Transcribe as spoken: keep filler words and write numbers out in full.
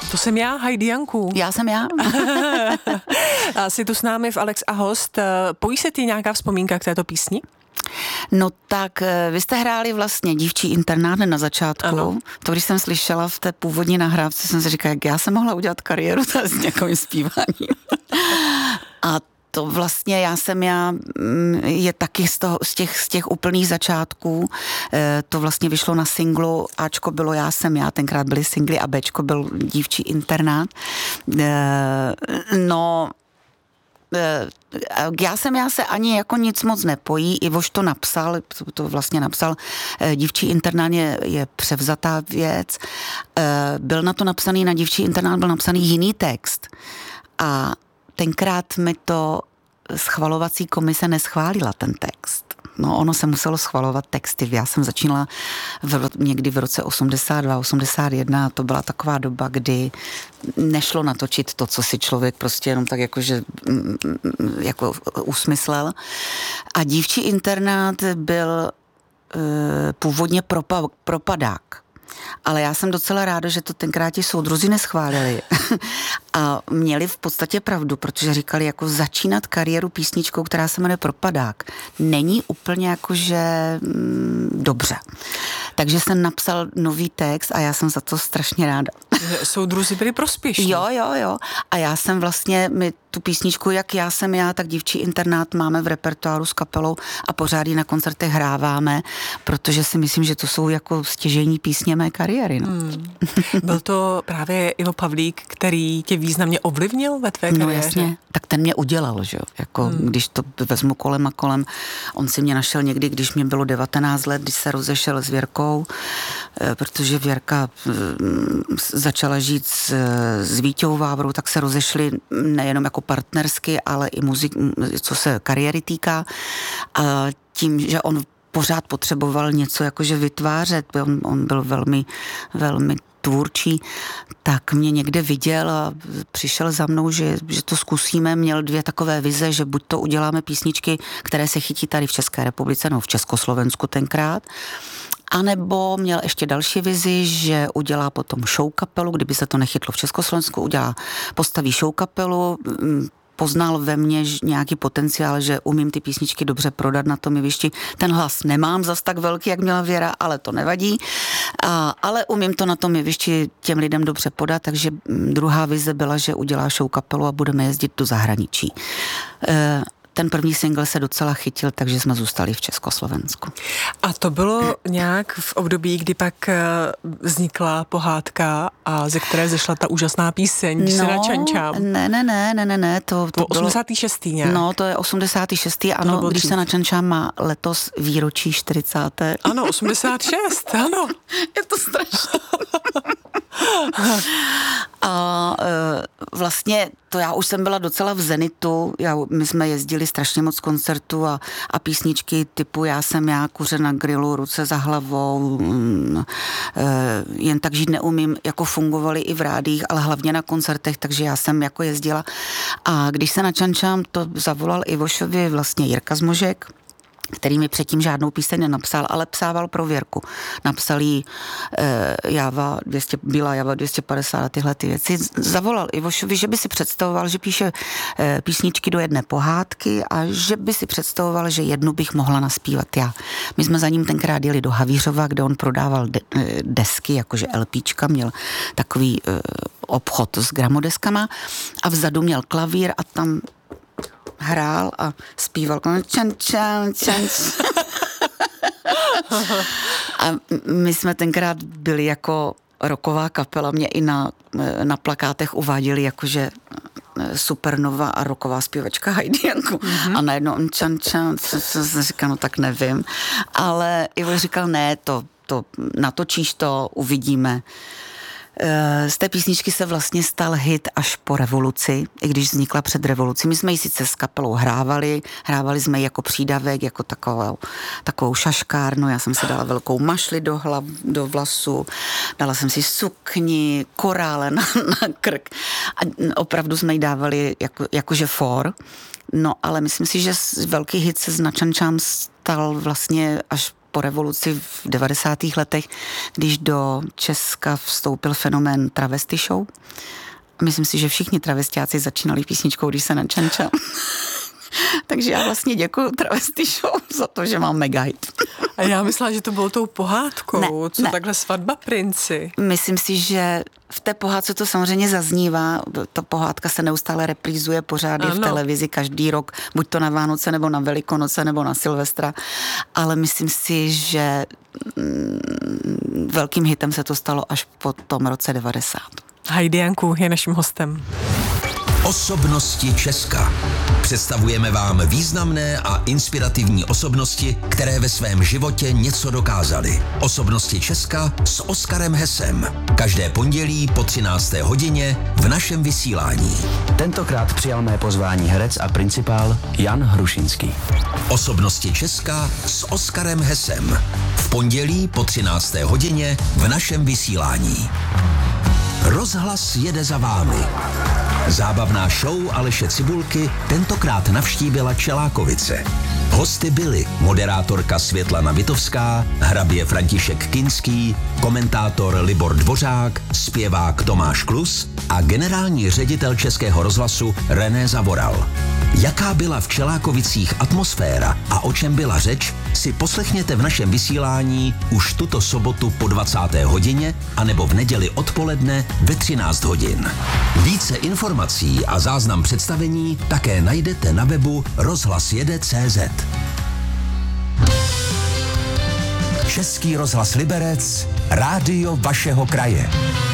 To jsem já, Heidi Janku. Já jsem já. A jsi tu s námi v Alex a host. Pojí se ti nějaká vzpomínka k této písni? No tak, vy jste hráli vlastně Dívčí internát na začátku. Ano. To, když jsem slyšela v té původní nahrávce, jsem si říkala, jak já jsem mohla udělat kariéru s nějakým zpíváním. A to vlastně já jsem já, je taky z, toho, z, těch, z těch úplných začátků, to vlastně vyšlo na singlu, Ačko bylo Já jsem já, tenkrát byly singly a Bčko byl Dívčí internát. No, já jsem já se ani jako nic moc nepojí, Ivoš to napsal, to vlastně napsal, Dívčí internát je, je převzatá věc, byl na to napsaný, na Dívčí internát byl napsaný jiný text a tenkrát mi to schvalovací komise neschválila ten text. No, ono se muselo schvalovat texty. Já jsem začínala v, někdy v roce osmdesát dva, osmdesát jedna a to byla taková doba, kdy nešlo natočit to, co si člověk prostě jenom tak jakože jako usmyslel. A Dívčí internát byl uh, původně propa, propadák. Ale já jsem docela ráda, že to tenkrát ti soudruzi neschválili. A měli v podstatě pravdu, protože říkali, jako začínat kariéru písničkou, která se jmenuje Propadák, není úplně jakože mm, dobře. Takže jsem napsal nový text a já jsem za to strašně ráda. Soudruzi byli prospěšní. Jo, jo, jo. A já jsem vlastně, my tu písničku, jak Já jsem já, tak Dívčí internát máme v repertoáru s kapelou a pořád ji na koncertech hráváme, protože si myslím, že to jsou jako stěžejní písně mé kariéry. No. Hmm. Byl to právě Ivo Pavlík, který tě významně ovlivnil ve tvé kariéře? No jasně, tak ten mě udělal, že jo, jako hmm. když to vezmu kolem a kolem, on si mě našel někdy, když mě bylo devatenáct let, když se rozešel s Věrkou, protože Věrka začala žít s, s Víťou Vávrou, tak se rozešli nejenom jako partnersky, ale i muzik, co se kariéry týká. A tím, že on pořád potřeboval něco jakože vytvářet, on, on byl velmi, velmi tvůrčí, tak mě někde viděl a přišel za mnou, že, že to zkusíme. Měl dvě takové vize, že buď to uděláme písničky, které se chytí tady v České republice, no v Československu tenkrát, a nebo měl ještě další vizi, že udělá potom show kapelu, kdyby se to nechytlo v Československu, udělá, postaví show kapelu, poznal ve mně nějaký potenciál, že umím ty písničky dobře prodat na tom jevišti. Ten hlas nemám zas tak velký, jak měla Věra, ale to nevadí. A, ale umím to na tom jevišti těm lidem dobře podat, takže druhá vize byla, že udělá show kapelu a budeme jezdit do zahraničí. E, Ten první single se docela chytil, takže jsme zůstali v Československu. A to bylo nějak v období, kdy pak vznikla pohádka a ze které zešla ta úžasná píseň, když no, se načančám. Ne, ne, ne, ne, ne, ne. To, to, to osmdesátý šestý nějak. No, to je osmdesátý šestý ano, když dřív. Se načančám má letos výročí čtyřicáté Ano, osmdesát šest, ano. Je to strašné. A e, vlastně to já už jsem byla docela v zenitu, já, my jsme jezdili strašně moc koncertů a, a písničky typu Já jsem já, Kuře na grilu, Ruce za hlavou, mm, e, Jen tak žít neumím, jako fungovaly i v rádích, ale hlavně na koncertech, takže já jsem jako jezdila. A když se načančám, to zavolal Ivošovi vlastně Jirka Zmožek, který mi předtím žádnou píseň nenapsal, ale psával pro Věrku. Napsal jí e, Java, dvě stě, Bílá Java dvě stě padesát a tyhle ty věci. Zavolal Ivošovi, že by si představoval, že píše e, písničky do jedné pohádky a že by si představoval, že jednu bych mohla naspívat já. My jsme za ním tenkrát jeli do Havířova, kde on prodával de, e, desky, jakože LPčka, měl takový e, obchod s gramodeskama a vzadu měl klavír a tam hrál a zpíval čan, čan, čan. A my jsme tenkrát byli jako rocková kapela, mě i na, na plakátech uváděli jakože Supernova a rocková zpěvačka Heidi Janku. Mm-hmm. A najednou čan, čan, jsem říkal, no tak nevím. Ale Ivo říkal, ne, to, to natočíš to, uvidíme. Z té písničky se vlastně stal hit až po revoluci, i když vznikla před revolucí. My jsme ji sice s kapelou hrávali, hrávali jsme ji jako přídavek, jako takovou, takovou šaškárnu, já jsem si dala velkou mašli do hlav, do vlasu, dala jsem si sukni, korále na, na krk a opravdu jsme ji dávali jako, jakože for. No, ale myslím si, že velký hit se s Načančám stal vlastně až po revoluci v devadesátých letech, když do Česka vstoupil fenomén travesty show. Myslím si, že všichni travestiáci začínali písničkou Když se načanča. Takže já vlastně děkuju Travesty show za to, že mám mega hit. A já myslela, že to bylo tou pohádkou, ne, co ne. Takhle Svatba princi. Myslím si, že v té pohádce to samozřejmě zaznívá, ta pohádka se neustále reprízuje pořád v televizi každý rok, buď to na Vánoce, nebo na Velikonoce, nebo na Silvestra, ale myslím si, že mm, velkým hitem se to stalo až po tom roce devadesát. Heidi Janku je naším hostem. Osobnosti Česka. Představujeme vám významné a inspirativní osobnosti, které ve svém životě něco dokázaly. Osobnosti Česka s Oskarem Hesem. Každé pondělí po třinácté hodině v našem vysílání. Tentokrát přijal mé pozvání herec a principál Jan Hrušinský. Osobnosti Česka s Oskarem Hesem. V pondělí po třinácté hodině v našem vysílání. Rozhlas jede za vámi. Zábavná show Aleše Cibulky tentokrát navštívila Čelákovice. Hosty byli moderátorka Světlana Vitovská, hrabě František Kinský, komentátor Libor Dvořák, zpěvák Tomáš Klus a generální ředitel Českého rozhlasu René Zavoral. Jaká byla v Čelákovicích atmosféra a o čem byla řeč, si poslechněte v našem vysílání už tuto sobotu po dvacáté hodině anebo v neděli odpoledne ve třináct hodin. Více informací a záznam představení také najdete na webu rozhlasjede tečka cé zet. Český rozhlas Liberec, rádio vašeho kraje.